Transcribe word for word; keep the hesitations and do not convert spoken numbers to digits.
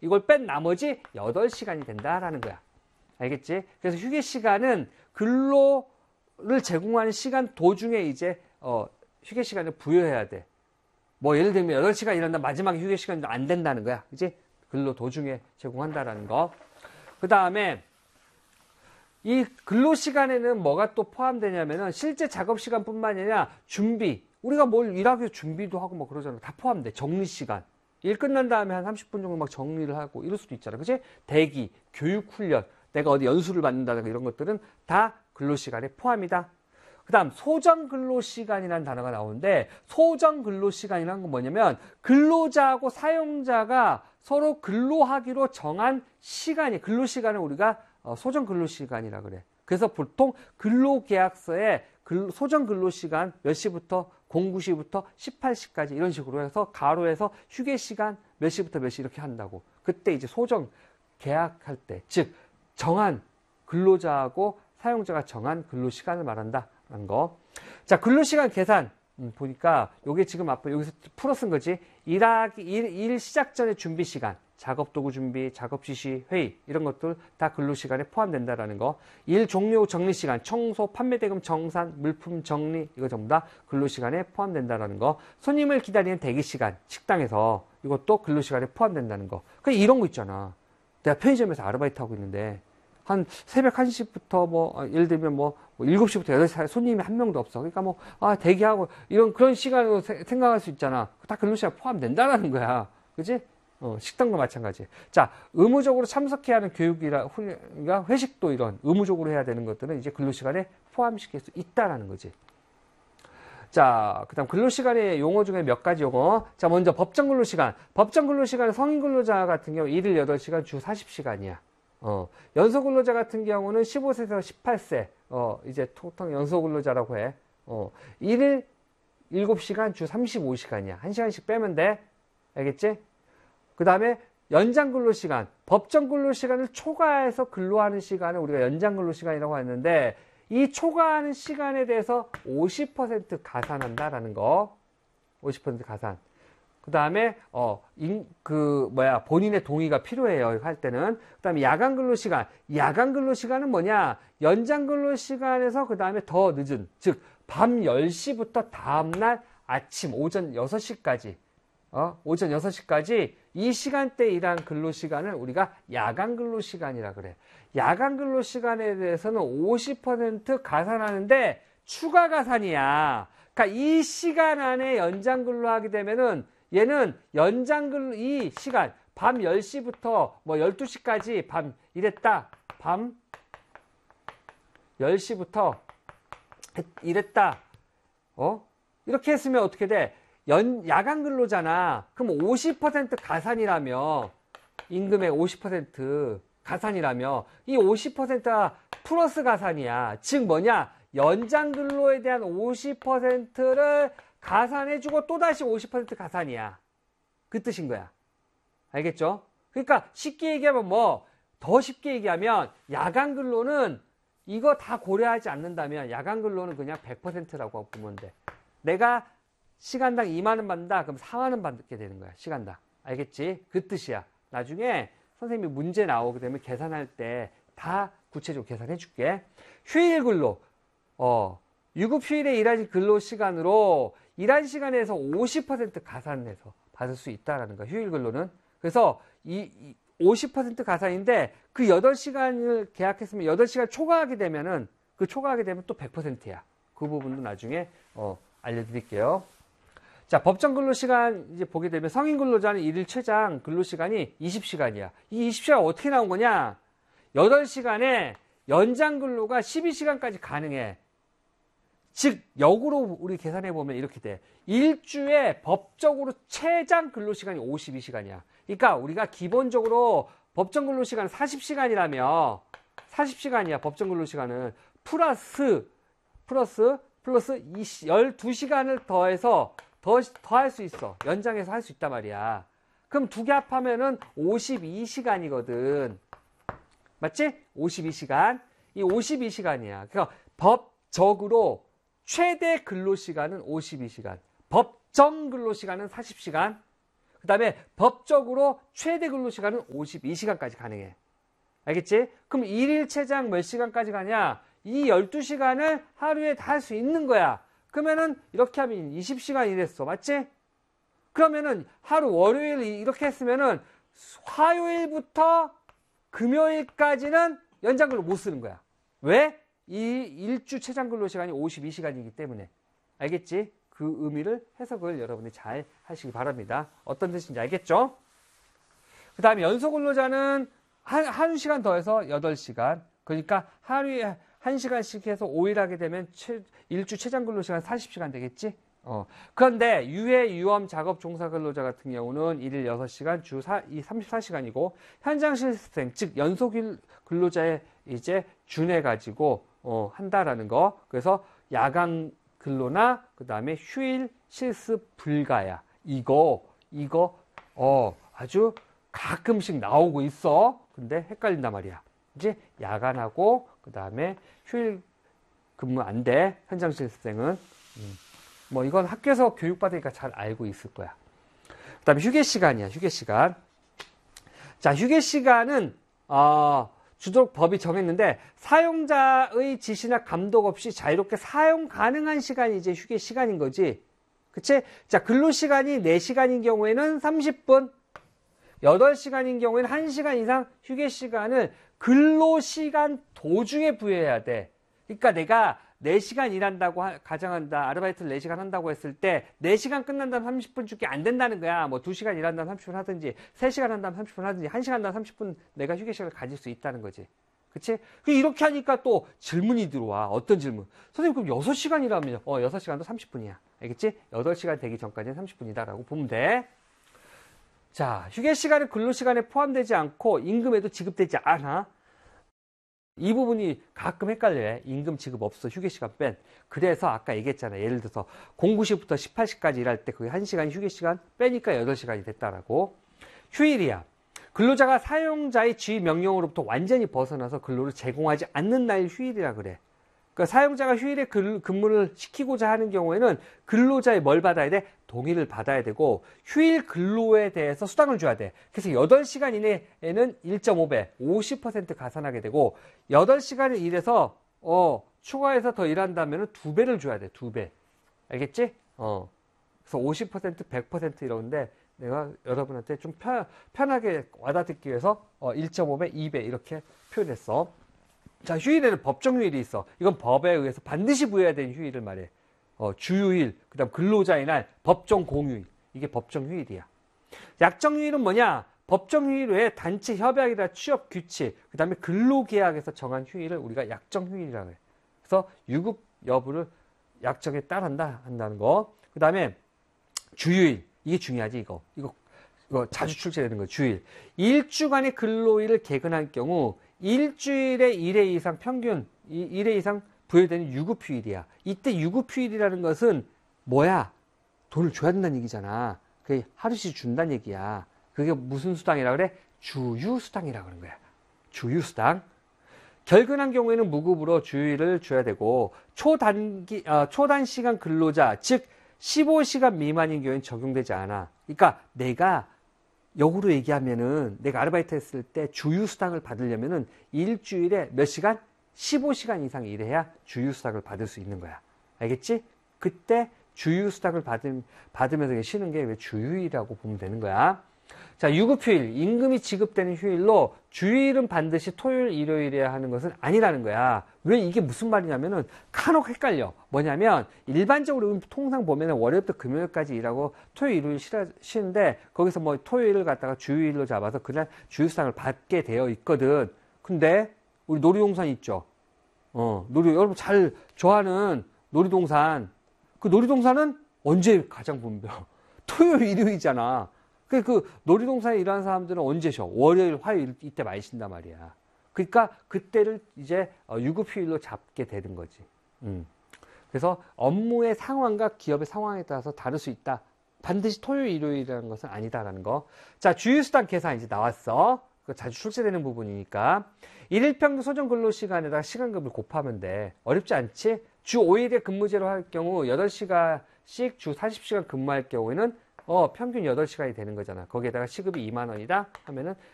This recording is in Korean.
이걸 뺀 나머지 여덟 시간이 된다라는 거야. 알겠지? 그래서 휴게 시간은 근로를 제공하는 시간 도중에 이제 어, 휴게 시간을 부여해야 돼. 뭐 예를 들면 여덟 시간 일한다 마지막에 휴게 시간이 안 된다는 거야. 그치? 근로 도중에 제공한다라는 거. 그 다음에 이 근로 시간에는 뭐가 또 포함되냐면은 실제 작업 시간뿐만 아니라 준비. 우리가 뭘 일하기 위해서 준비도 하고 뭐 그러잖아. 다 포함돼. 정리 시간. 일 끝난 다음에 한 삼십 분 정도 막 정리를 하고 이럴 수도 있잖아. 그치? 대기, 교육 훈련, 내가 어디 연수를 받는다든가 이런 것들은 다 근로 시간에 포함이다. 그 다음 소정 근로 시간이라는 단어가 나오는데 소정 근로 시간이라는 건 뭐냐면 근로자하고 사용자가 서로 근로하기로 정한 시간이 근로 시간을 우리가 소정 근로 시간이라 그래. 그래서 보통 근로계약서에 소정 근로 시간 몇 시부터 공구 시부터 십팔 시까지 이런 식으로 해서 가로에서 휴게 시간 몇 시부터 몇 시 이렇게 한다고. 그때 이제 소정 계약할 때, 즉 정한 근로자하고 사용자가 정한 근로 시간을 말한다는 거. 자, 근로 시간 계산 음, 보니까 요게 지금 앞에 여기서 풀어 쓴 거지. 일하기 일, 일 시작 전에 준비 시간. 작업 도구 준비, 작업 지시, 회의 이런 것들 다 근로 시간에 포함된다라는 거. 일 종료 정리 시간, 청소, 판매 대금 정산, 물품 정리 이거 전부 다 근로 시간에 포함된다라는 거. 손님을 기다리는 대기 시간, 식당에서 이것도 근로 시간에 포함된다는 거. 그 이런 거 있잖아. 내가 편의점에서 아르바이트 하고 있는데 한 새벽 한 시부터 뭐 예를 들면 뭐 일곱 시부터 여덟 시 사이 손님이 한 명도 없어. 그러니까 뭐 아 대기하고 이런 그런 시간으로 세, 생각할 수 있잖아. 다 근로 시간 포함된다라는 거야. 그지? 어, 식당도 마찬가지. 자, 의무적으로 참석해야 하는 교육이라, 훈련과 회식도 이런 의무적으로 해야 되는 것들은 이제 근로시간에 포함시킬 수 있다라는 거지. 자, 그 다음 근로시간의 용어 중에 몇 가지 용어. 자, 먼저 법정 근로시간. 법정 근로시간은 성인 근로자 같은 경우 일일 여덟 시간 주 사십 시간이야. 어, 연소 근로자 같은 경우는 십오 세에서 십팔 세. 어, 이제 통통 연소 근로자라고 해. 어, 일일 일곱 시간 주 삼십오 시간이야. 한 시간씩 빼면 돼. 알겠지? 그 다음에 연장 근로시간, 법정 근로시간을 초과해서 근로하는 시간을 우리가 연장 근로시간이라고 했는데 이 초과하는 시간에 대해서 오십 퍼센트 가산한다라는 거. 오십 퍼센트 가산. 그 다음에 어, 인, 그 뭐야 본인의 동의가 필요해요. 할 때는. 그 다음에 야간 근로시간. 야간 근로시간은 뭐냐? 연장 근로시간에서 그 다음에 더 늦은, 즉 밤 열 시부터 다음날 아침 오전 여섯 시까지 어? 오전 여섯 시까지 이 시간대 일한 근로시간을 우리가 야간 근로시간이라 그래. 야간 근로시간에 대해서는 오십 퍼센트 가산하는데 추가 가산이야. 그러니까 이 시간 안에 연장 근로하게 되면은 얘는 연장 근로, 이 시간, 밤 열 시부터 뭐 열두 시까지 밤 일했다. 밤 열 시부터 일했다. 어? 이렇게 했으면 어떻게 돼? 연, 야간 근로잖아. 그럼 오십 퍼센트 가산이라며, 임금의 오십 퍼센트 가산이라며, 이 오십 퍼센트가 플러스 가산이야. 즉 뭐냐? 연장 근로에 대한 오십 퍼센트를 가산해주고 또다시 오십 퍼센트 가산이야. 그 뜻인 거야. 알겠죠? 그러니까 쉽게 얘기하면 뭐, 더 쉽게 얘기하면, 야간 근로는 이거 다 고려하지 않는다면, 야간 근로는 그냥 백 퍼센트라고 보면 돼. 내가 시간당 이만 원 받는다? 그럼 사만 원 받게 되는 거야. 시간당. 알겠지? 그 뜻이야. 나중에 선생님이 문제 나오게 되면 계산할 때 다 구체적으로 계산해 줄게. 휴일 근로. 어, 유급 휴일에 일한 근로 시간으로 일한 시간에서 오십 퍼센트 가산해서 받을 수 있다라는 거야. 휴일 근로는. 그래서 이, 이 오십 퍼센트 가산인데 그 여덟 시간을 계약했으면 여덟 시간 초과하게 되면은 그 초과하게 되면 또 백 퍼센트야. 그 부분도 나중에 어, 알려드릴게요. 자, 법정 근로시간 이제 보게 되면 성인 근로자는 일일 최장 근로시간이 이십 시간이야. 이 이십 시간 어떻게 나온 거냐? 여덟 시간에 연장 근로가 십이 시간까지 가능해. 즉, 역으로 우리 계산해 보면 이렇게 돼. 일주에 법적으로 최장 근로시간이 오십이 시간이야. 그러니까 우리가 기본적으로 법정 근로시간은 사십 시간이라며 사십 시간이야. 법정 근로시간은 플러스 플러스 플러스 열두 시간을 더해서 더, 더 할 수 있어. 연장해서 할 수 있단 말이야. 그럼 두 개 합하면은 오십이 시간이거든. 맞지? 오십이 시간. 이 오십이 시간이야. 그러니까 법적으로 최대 근로시간은 오십이 시간. 법정 근로시간은 사십 시간. 그 다음에 법적으로 최대 근로시간은 오십이 시간까지 가능해. 알겠지? 그럼 일일 최장 몇 시간까지 가냐? 이 열두 시간을 하루에 다 할 수 있는 거야. 그러면은 이렇게 하면 이십 시간 일했어. 맞지? 그러면은 하루 월요일 이렇게 했으면은 화요일부터 금요일까지는 연장근로 못 쓰는 거야. 왜? 이 일주 최장 근로 시간이 오십이 시간이기 때문에. 알겠지? 그 의미를 해석을 여러분이 잘 하시기 바랍니다. 어떤 뜻인지 알겠죠? 그 다음에 연소 근로자는 한, 한 시간 더해서 여덟 시간. 그러니까 하루에 한 시간씩 해서 오 일 하게 되면 최, 일주 최장 근로 시간 사십 시간 되겠지? 어. 그런데 유해, 유엄, 작업, 종사 근로자 같은 경우는 일일 여섯 시간, 주 사, 삼십사 시간이고, 현장 실습생, 즉, 연소 근로자에 이제 준해가지고, 어, 한다라는 거. 그래서 야간 근로나, 그 다음에 휴일 실습 불가야. 이거, 이거, 어, 아주 가끔씩 나오고 있어. 근데 헷갈린단 말이야. 이제 야간하고, 그 다음에 휴일 근무 안 돼. 현장 실습생은. 음. 뭐 이건 학교에서 교육받으니까 잘 알고 있을 거야. 그 다음에 휴게 시간이야. 휴게 시간. 자, 휴게 시간은 어, 주도록 법이 정했는데 사용자의 지시나 감독 없이 자유롭게 사용 가능한 시간이 이제 휴게 시간인 거지. 그치? 자, 근로시간이 네 시간인 경우에는 삼십 분, 여덟 시간인 경우에는 한 시간 이상 휴게 시간을 근로시간 도중에 부여해야 돼. 그러니까 내가 네 시간 일한다고 하, 가정한다. 아르바이트를 네 시간 한다고 했을 때 네 시간 끝난다면 삼십 분 줄게 안 된다는 거야. 뭐 두 시간 일한다면 삼십 분 하든지 세 시간 한다면 삼십 분 하든지 한 시간 한다면 삼십 분 내가 휴게 시간을 가질 수 있다는 거지. 그치? 이렇게 하니까 또 질문이 들어와. 어떤 질문? 선생님 그럼 여섯 시간 일하면요? 어, 여섯 시간도 삼십 분이야. 알겠지? 여덟 시간 되기 전까지는 삼십 분이다라고 보면 돼. 자, 휴게 시간은 근로시간에 포함되지 않고 임금에도 지급되지 않아. 이 부분이 가끔 헷갈려요. 임금 지급 없어. 휴게시간 뺀. 그래서 아까 얘기했잖아. 예를 들어서 공구 시부터 십팔 시까지 일할 때 그게 한 시간 휴게시간 빼니까 여덟 시간이 됐다라고. 휴일이야. 근로자가 사용자의 지휘 명령으로부터 완전히 벗어나서 근로를 제공하지 않는 날이 휴일이라 그래. 그러니까 사용자가 휴일에 근무를 시키고자 하는 경우에는 근로자의 뭘 받아야 돼? 동의를 받아야 되고 휴일 근로에 대해서 수당을 줘야 돼. 그래서 여덟 시간 이내에는 일 점 오 배, 오십 퍼센트 가산하게 되고 여덟 시간을 일해서 어, 추가해서 더 일한다면 두 배를 줘야 돼. 두 배. 알겠지? 어. 그래서 오십 퍼센트, 백 퍼센트 이러는데 내가 여러분한테 좀 편, 편하게 와닿기 위해서 어, 일 점 오 배, 이 배 이렇게 표현했어. 자, 휴일에는 법정 휴일이 있어. 이건 법에 의해서 반드시 부여해야 되는 휴일을 말해. 어, 주휴일, 그 다음 근로자의 날, 법정 공휴일. 이게 법정 휴일이야. 약정 휴일은 뭐냐? 법정 휴일 외에 단체 협약이나 취업 규칙, 그 다음에 근로계약에서 정한 휴일을 우리가 약정 휴일이라고 해. 그래서 유급 여부를 약정에 따른다 한다는 거. 그 다음에 주휴일. 이게 중요하지, 이거. 이거, 이거 자주 출제되는 거, 주일. 일주간의 근로일을 개근할 경우 일주일에 일 회 이상 평균 일 회 이상 부여되는 유급휴일이야. 이때 유급휴일이라는 것은 뭐야? 돈을 줘야 된다는 얘기잖아. 그게 하루씩 준다는 얘기야. 그게 무슨 수당이라 그래? 주휴수당이라 그러는 거야. 주휴수당. 결근한 경우에는 무급으로 주휴일을 줘야 되고 초단기 어, 초단시간 근로자 즉 십오 시간 미만인 경우에는 적용되지 않아. 그러니까 내가 역으로 얘기하면은 내가 아르바이트 했을 때 주휴수당을 받으려면은 일주일에 몇 시간? 십오 시간 이상 일해야 주휴수당을 받을 수 있는 거야. 알겠지? 그때 주휴수당을 받음, 받으면서 쉬는 게 왜 주휴일이라고 보면 되는 거야. 자, 유급휴일, 임금이 지급되는 휴일로 주일은 반드시 토요일, 일요일이어야 하는 것은 아니라는 거야. 왜 이게 무슨 말이냐면은 간혹 헷갈려. 뭐냐면 일반적으로 통상 보면은 월요일부터 금요일까지 일하고 토요일, 일요일 쉬라, 쉬는데 거기서 뭐 토요일을 갖다가 주일로 잡아서 그날 주휴수당을 받게 되어 있거든. 근데 우리 놀이동산 있죠. 어, 놀이 여러분 잘 좋아하는 놀이동산. 그 놀이동산은 언제 가장 붐벼? 토요일, 일요일이잖아. 그, 그, 놀이동산에 일하는 사람들은 언제 쉬어? 월요일, 화요일, 이때 많이 쉰단 말이야. 그러니까, 그때를 이제 유급휴일로 잡게 되는 거지. 음. 그래서 업무의 상황과 기업의 상황에 따라서 다를 수 있다. 반드시 토요일, 일요일이라는 것은 아니다라는 거. 자, 주휴수당 계산 이제 나왔어. 그 자주 출제되는 부분이니까. 일일 평균 소정 근로시간에다가 시간급을 곱하면 돼. 어렵지 않지? 주 오 일에 근무제로 할 경우 여덟 시간씩 주 사십 시간 근무할 경우에는 어, 평균 여덟 시간이 되는 거잖아. 거기에다가 시급이 이만 원이다 하면은